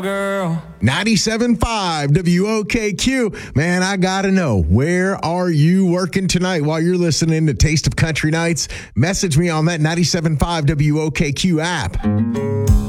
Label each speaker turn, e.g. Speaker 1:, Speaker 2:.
Speaker 1: girl.
Speaker 2: 97.5 WOKQ. Man, I got to know, where are you working tonight while you're listening to Taste of Country Nights? Message me on that 97.5 WOKQ app.